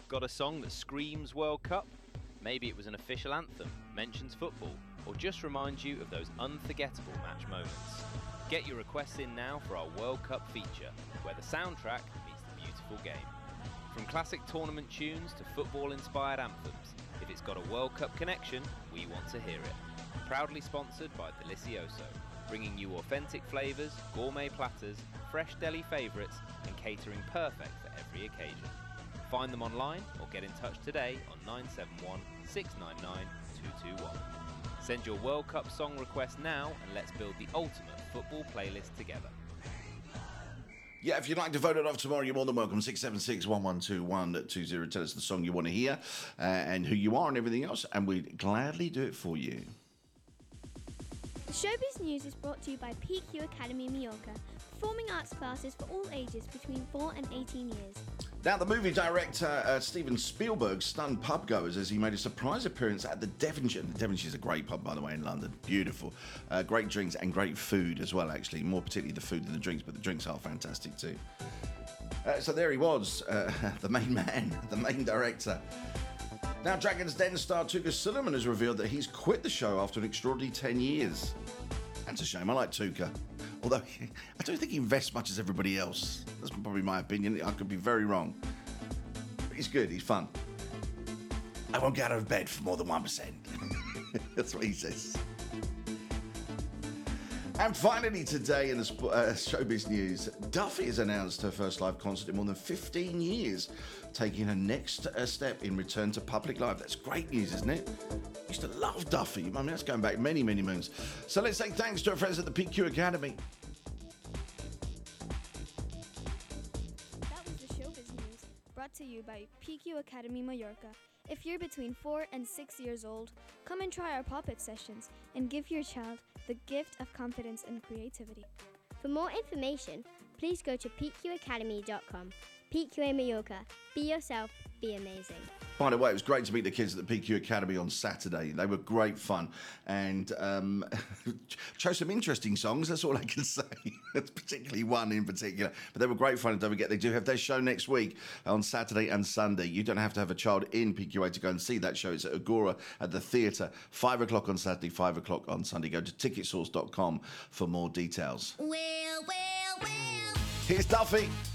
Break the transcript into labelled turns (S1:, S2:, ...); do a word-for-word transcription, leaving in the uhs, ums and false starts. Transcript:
S1: Got a song that screams World Cup? Maybe it was an official anthem, mentions football, or just reminds you of those unforgettable match moments. Get your requests in now for our World Cup feature, where the soundtrack meets the beautiful game. From classic tournament tunes to football-inspired anthems, if it's got a World Cup connection, we want to hear it. Proudly sponsored by Delicioso, bringing you authentic flavours, gourmet platters, fresh deli favourites, and catering perfect for every occasion. Find them online or get in touch today on nine seven one, six nine nine, two two one. Send your World Cup song request now and let's build the ultimate football playlist together.
S2: Yeah, if you'd like to vote it off tomorrow, you're more than welcome. six seven six, one one two one two zero. Tell us the song you want to hear uh, and who you are and everything else, and we'd gladly do it for you.
S3: The Showbiz News is brought to you by P Q Academy Mallorca, performing arts classes for all ages between four and eighteen years.
S2: Now, the movie director uh, Steven Spielberg stunned pubgoers as he made a surprise appearance at the Devonshire. The Devonshire is a great pub, by the way, in London. Beautiful. Uh, great drinks and great food as well, actually. More particularly the food than the drinks, but the drinks are fantastic too. Uh, so there he was, uh, the main man, the main director. Now, Dragon's Den star Tuka Suleiman has revealed that he's quit the show after an extraordinary ten years. That's a shame. I like Tuka. Although, I don't think he invests much as everybody else. That's probably my opinion. I could be very wrong. But he's good. He's fun. I won't get out of bed for more than one percent. That's what he says. And finally today in the uh, showbiz news, Duffy has announced her first live concert in more than fifteen years, taking her next uh, step in return to public life. That's great news, isn't it? I used to love Duffy. I mean, that's going back many, many moons. So let's say thanks to our friends at the P Q Academy.
S3: That was the Showbiz News, brought to you by P Q Academy Mallorca. If you're between four and six years old, come and try our pop-up sessions and give your child the gift of confidence and creativity.
S4: For more information, please go to p q academy dot com. P Q A Mallorca. Be yourself, be amazing.
S2: By the way, it was great to meet the kids at the P Q Academy on Saturday. They were great fun and um, chose some interesting songs, that's all I can say. Particularly one in particular. But they were great fun, and don't forget, they do have their show next week on Saturday and Sunday. You don't have to have a child in P Q A to go and see that show. It's at Agora at the theatre, five o'clock on Saturday, five o'clock on Sunday. Go to ticket source dot com for more details.
S5: Well, well, well.
S2: Here's Duffy.